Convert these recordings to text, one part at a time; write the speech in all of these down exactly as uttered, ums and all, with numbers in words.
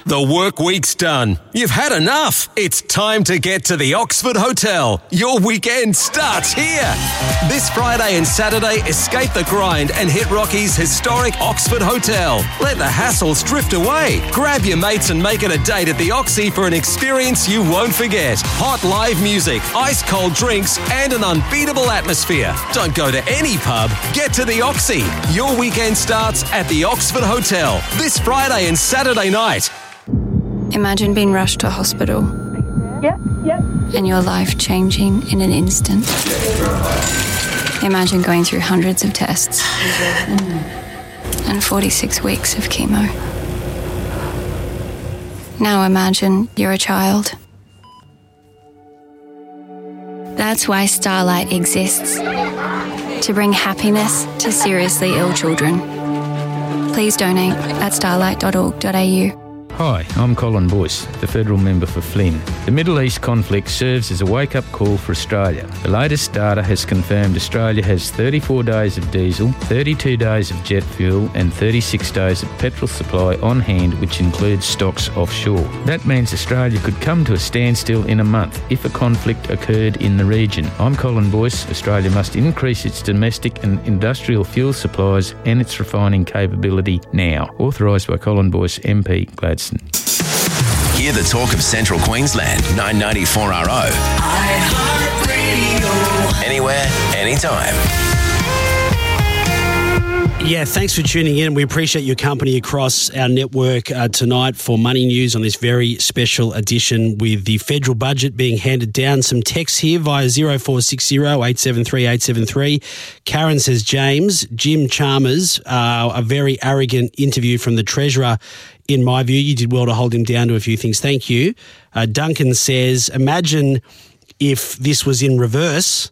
The work week's done. You've had enough. It's time to get to the Oxford Hotel. Your weekend starts here. This Friday and Saturday, escape the grind and hit Rocky's historic Oxford Hotel. Let the hassles drift away. Grab your mates and make it a date at the Oxy for an experience you won't forget. Hot live music, ice-cold drinks, and an unbeatable atmosphere. Don't go to any pub. Get to the Oxy. Your weekend starts at the Oxford Hotel this Friday and Saturday night. Imagine being rushed to hospital. Yep, yep. And your life changing in an instant. Imagine going through hundreds of tests and forty-six weeks of chemo. Now imagine you're a child. That's why Starlight exists. To bring happiness to seriously ill children. Please donate at starlight dot org dot a u. Hi, I'm Colin Boyce, the federal member for Flynn. The Middle East conflict serves as a wake-up call for Australia. The latest data has confirmed Australia has thirty-four days of diesel, thirty-two days of jet fuel and thirty-six days of petrol supply on hand, which includes stocks offshore. That means Australia could come to a standstill in a month if a conflict occurred in the region. I'm Colin Boyce. Australia must increase its domestic and industrial fuel supplies and its refining capability now. Authorised by Colin Boyce, M P, Gladstone. Hear the talk of Central Queensland, nine ninety-four R O. iHeartRadio. Anywhere, anytime. Yeah, thanks for tuning in. We appreciate your company across our network uh, tonight for Money News on this very special edition with the federal budget being handed down. Some texts here via zero four six zero, eight seven three, eight seven three. Karen says, James, Jim Chalmers, uh, a very arrogant interview from the Treasurer. In my view, you did well to hold him down to a few things. Thank you. Uh, Duncan says, imagine if this was in reverse.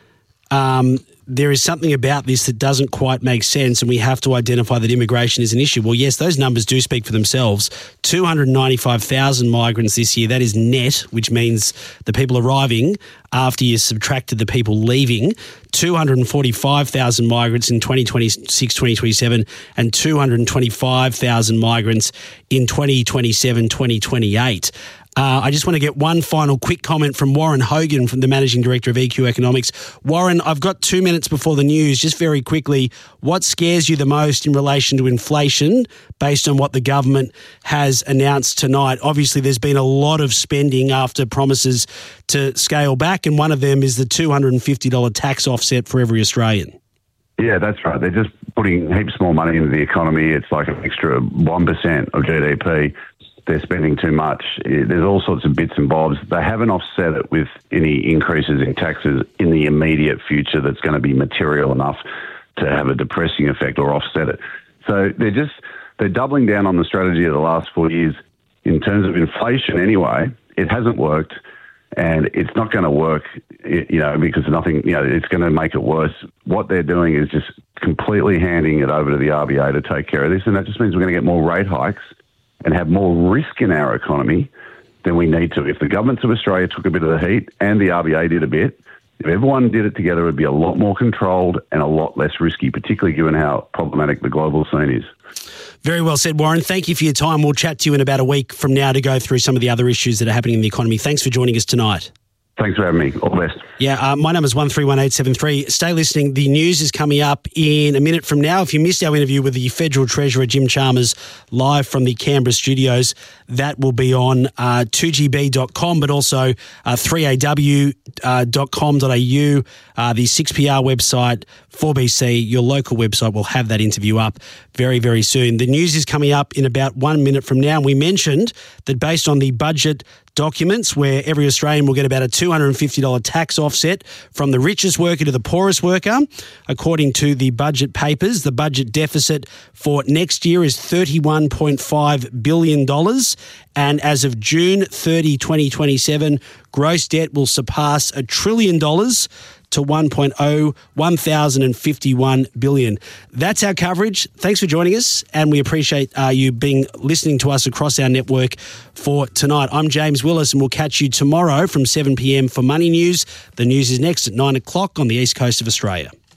Um, there is something about this that doesn't quite make sense, and we have to identify that immigration is an issue. Well, yes, those numbers do speak for themselves. two hundred ninety-five thousand migrants this year. That is net, which means the people arriving after you subtracted the people leaving. two hundred forty-five thousand migrants in twenty twenty-six twenty twenty-seven and two hundred twenty-five thousand migrants in twenty twenty-seven twenty twenty-eight. Uh, I just want to get one final quick comment from Warren Hogan, from the Managing Director of E Q Economics. Warren, I've got two minutes before the news. Just very quickly, what scares you the most in relation to inflation based on what the government has announced tonight? Obviously, there's been a lot of spending after promises to scale back, and one of them is the two hundred fifty dollars tax offset for every Australian. Yeah, that's right. They're just putting heaps more money into the economy. It's like an extra one percent of G D P. They're spending too much. There's all sorts of bits and bobs. They haven't offset it with any increases in taxes in the immediate future that's going to be material enough to have a depressing effect or offset it. So they're just, they're doubling down on the strategy of the last four years in terms of inflation anyway. It hasn't worked, and it's not going to work, you know, because nothing, you know, it's going to make it worse. What they're doing is just completely handing it over to the R B A to take care of this, and that just means we're going to get more rate hikes and have more risk in our economy than we need to. If the governments of Australia took a bit of the heat and the R B A did a bit, if everyone did it together, it would be a lot more controlled and a lot less risky, particularly given how problematic the global scene is. Very well said, Warren. Thank you for your time. We'll chat to you in about a week from now to go through some of the other issues that are happening in the economy. Thanks for joining us tonight. Thanks for having me. All the best. Yeah, uh, my number is one three one eight seven three. Stay listening. The news is coming up in a minute from now. If you missed our interview with the Federal Treasurer, Jim Chalmers, live from the Canberra studios, that will be on uh, two g b dot com, but also uh, three a w dot com dot a u, uh, the six p r website, four B C, your local website will have that interview up very, very soon. The news is coming up in about one minute from now. We mentioned that based on the budget documents, where every Australian will get about a two hundred fifty dollars tax offset from the richest worker to the poorest worker. According to the budget papers, the budget deficit for next year is thirty-one point five billion dollars. And as of June thirtieth, twenty twenty-seven, gross debt will surpass a trillion dollars to one point oh one thousand fifty-one billion. That's our coverage. Thanks for joining us, and we appreciate uh, you being listening to us across our network for tonight. I'm James Willis, and we'll catch you tomorrow from seven p m for Money News. The news is next at nine o'clock on the east coast of Australia.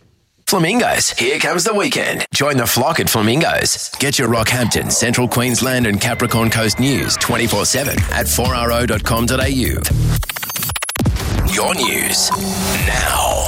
Flamingos, here comes the weekend. Join the flock at Flamingos. Get your Rockhampton, Central Queensland and Capricorn Coast news twenty-four seven at four r o dot com dot a u. Your news now.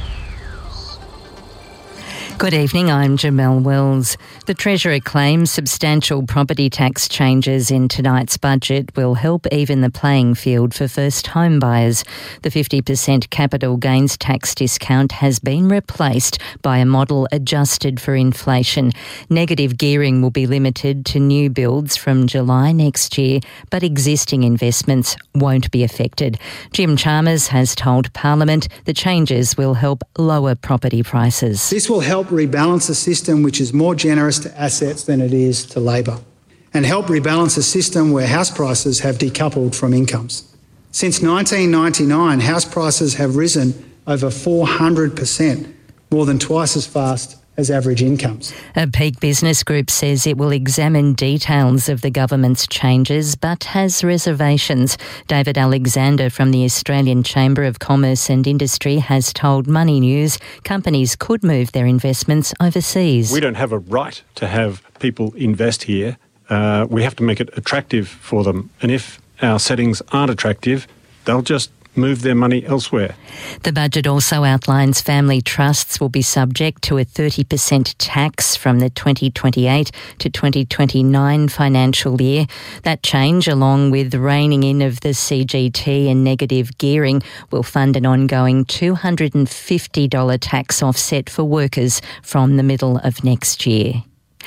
Good evening, I'm Jamelle Wells. The Treasurer claims substantial property tax changes in tonight's budget will help even the playing field for first home buyers. The fifty percent capital gains tax discount has been replaced by a model adjusted for inflation. Negative gearing will be limited to new builds from July next year, but existing investments won't be affected. Jim Chalmers has told Parliament the changes will help lower property prices. This will help rebalance a system which is more generous to assets than it is to labour, and help rebalance a system where house prices have decoupled from incomes. Since nineteen ninety-nine, house prices have risen over four hundred percent, more than twice as fast as average incomes. A Peak Business Group says it will examine details of the government's changes but has reservations. David Alexander from the Australian Chamber of Commerce and Industry has told Money News companies could move their investments overseas. We don't have a right to have people invest here. Uh, we have to make it attractive for them. And if our settings aren't attractive, they'll just move their money elsewhere. The budget also outlines family trusts will be subject to a thirty percent tax from the twenty twenty-eight to twenty twenty-nine financial year. That change, along with the reining in of the C G T and negative gearing, will fund an ongoing two hundred fifty dollars tax offset for workers from the middle of next year.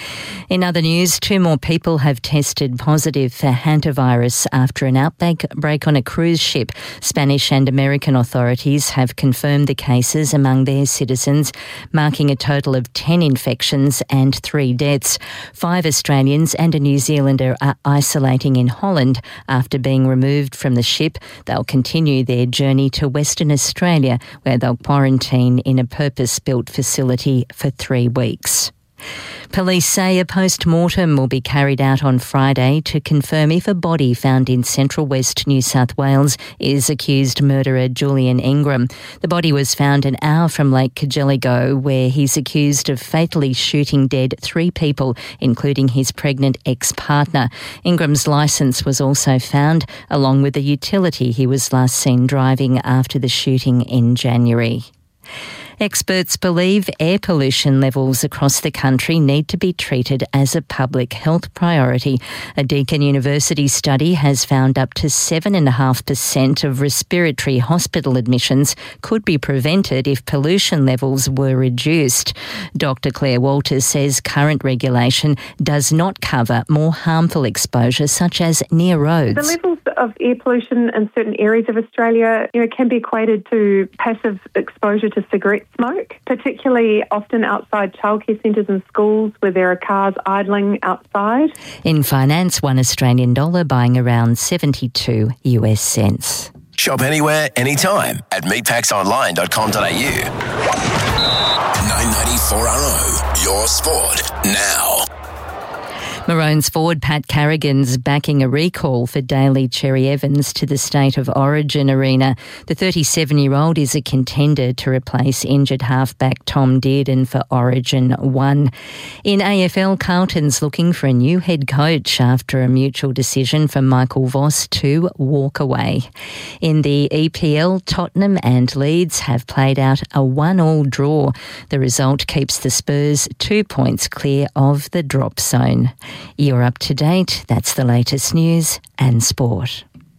In other news, two more people have tested positive for hantavirus after an outbreak on a cruise ship. Spanish and American authorities have confirmed the cases among their citizens, marking a total of ten infections and three deaths. Five Australians and a New Zealander are isolating in Holland after being removed from the ship. They'll continue their journey to Western Australia, where they'll quarantine in a purpose-built facility for three weeks. Police say a post-mortem will be carried out on Friday to confirm if a body found in Central West New South Wales is accused murderer Julian Ingram. The body was found an hour from Lake Cargelligo, where he's accused of fatally shooting dead three people, including his pregnant ex-partner. Ingram's licence was also found, along with the utility he was last seen driving after the shooting in January. Experts believe air pollution levels across the country need to be treated as a public health priority. A Deakin University study has found up to seven point five percent of respiratory hospital admissions could be prevented if pollution levels were reduced. Doctor Claire Walters says current regulation does not cover more harmful exposure, such as near roads. The levels of air pollution in certain areas of Australia, you know, can be equated to passive exposure to cigarette smoke, particularly often outside childcare centres and schools where there are cars idling outside. In finance, one Australian dollar buying around seventy-two U S cents. Shop anywhere, anytime at meatpacks online dot com dot a u. nine ninety-four R O, your sport now. Maroons forward Pat Carrigan's backing a recall for Daly Cherry Evans to the State of Origin arena. The thirty-seven-year-old is a contender to replace injured halfback Tom Dearden for Origin one. In A F L, Carlton's looking for a new head coach after a mutual decision from Michael Voss to walk away. In the E P L, Tottenham and Leeds have played out a one-all draw. The result keeps the Spurs two points clear of the drop zone. You're up to date. That's the latest news and sport.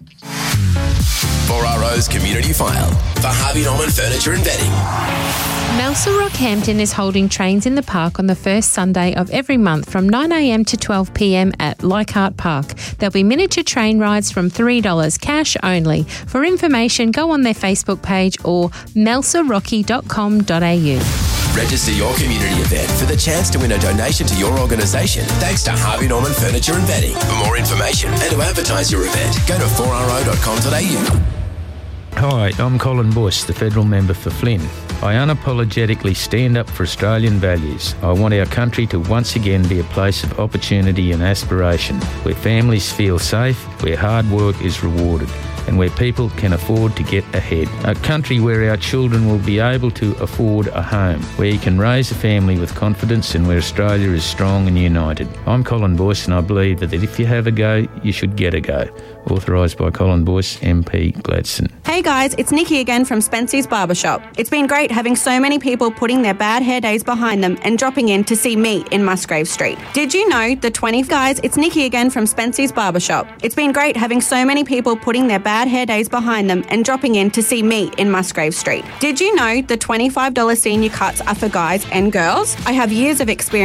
four R O's Community File for Harvey Norman Furniture and Bedding. Melsa Rockhampton is holding Trains in the Park on the first Sunday of every month from nine a m to twelve p m at Leichhardt Park. There'll be miniature train rides from three dollars cash only. For information, go on their Facebook page or melsa rocky dot com dot a u. Register your community event for the chance to win a donation to your organisation thanks to Harvey Norman Furniture and Bedding. For more information and to advertise your event, go to four r o dot com dot a u. Hi, I'm Colin Bush, the federal member for Flynn. I unapologetically stand up for Australian values. I want our country to once again be a place of opportunity and aspiration, where families feel safe, where hard work is rewarded. and where people can afford to get ahead. A country where our children will be able to afford a home, where you can raise a family with confidence and where Australia is strong and united. I'm Colin Boyce and I believe that if you have a go, you should get a go. Authorised by Colin Boyce, M P Gladstone. Hey guys, it's Nikki again from Spency's Barbershop. It's been great having so many people putting their bad hair days behind them and dropping in to see me in Musgrave Street. Did you know the twenty guys, it's Nikki again from Spency's Barbershop. It's been great having so many people putting their bad hair days behind them and dropping in to see me in Musgrave Street. Did you know the twenty-five dollars senior cuts are for guys and girls? I have years of experience